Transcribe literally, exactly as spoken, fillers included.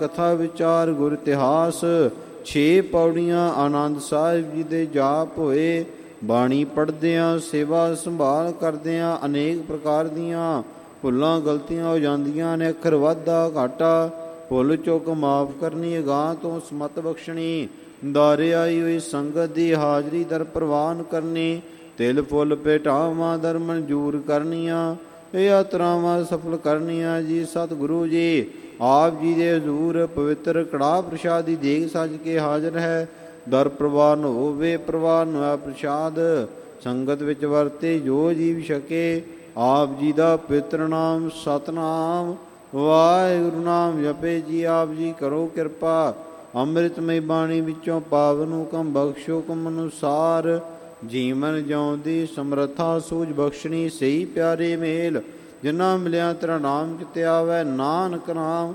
ਕਥਾ ਵਿਚਾਰ ਗੁਰ ਇਤਿਹਾਸ। ਛੇ ਪੌੜੀਆਂ ਆਨੰਦ ਸਾਹਿਬ ਜੀ ਦੇ ਜਾਪ ਹੋਏ। ਬਾਣੀ ਪੜ੍ਹਦਿਆਂ, ਸੇਵਾ ਸੰਭਾਲ ਕਰਦਿਆਂ ਅਨੇਕ ਪ੍ਰਕਾਰ ਦੀਆਂ ਭੁੱਲਾਂ ਗਲਤੀਆਂ ਹੋ ਜਾਂਦੀਆਂ ਨੇ। ਅੱਖਰ ਵਾਧਾ ਘਾਟਾ, ਭੁੱਲ ਚੁੱਕ ਮਾਫ ਕਰਨੀ, ਅਗਾਂਹ ਤੋਂ ਸਮਤ ਬਖਸ਼ਣੀ, ਦਾਰੇ ਆਈ ਹੋਈ ਸੰਗਤ ਦੀ ਹਾਜ਼ਰੀ ਦਰ ਪ੍ਰਵਾਨ ਕਰਨੀ, ਤਿਲ ਫੁੱਲ ਭੇਟਾਵਾਂ ਦਰ ਮਨਜ਼ੂਰ ਕਰਨੀਆਂ, ਇਹ ਯਾਤਰਾਵਾਂ ਸਫਲ ਕਰਨੀਆਂ ਜੀ। ਸਤਿਗੁਰੂ ਜੀ ਆਪ ਜੀ ਦੇ ਹਜ਼ੂਰ ਪਵਿੱਤਰ ਕੜਾਹ ਪ੍ਰਸ਼ਾਦੀ ਦੇਗ ਸੱਜ ਕੇ ਹਾਜ਼ਰ ਹੈ। ਦਰ ਪ੍ਰਵਾਨ ਹੋਵੇ, ਪ੍ਰਵਾਨ ਹੋਇਆ ਪ੍ਰਸ਼ਾਦ ਸੰਗਤ ਵਿੱਚ ਵਰਤੇ ਜੋ ਜੀਵ ਛਕੇ। ਆਪ ਜੀ ਦਾ ਪਵਿੱਤਰ ਨਾਮ ਸਤਿਨਾਮ ਵਾਹਿਗੁਰੂ ਨਾਮ ਜਪੇ ਜੀ। ਆਪ ਜੀ ਕਰੋ ਕਿਰਪਾ, ਅੰਮ੍ਰਿਤਮਈ ਬਾਣੀ ਵਿੱਚੋਂ ਪਾਵਨ ਹੁਕਮ ਬਖਸ਼ੋ ਹੁਕਮ ਅਨੁਸਾਰ। ਜੀਵਨ ਜਿਉਣ ਦੀ ਸਮਰੱਥਾ ਸੂਝ ਬਖਸ਼ਣੀ, ਸਹੀ ਪਿਆਰੇ ਮੇਲ ਜਿਨ੍ਹਾਂ ਮਿਲਿਆ ਤੇਰਾ ਨਾਮ ਕਿਤੇ ਆਵੈ। ਨਾਨਕ ਨਾਮ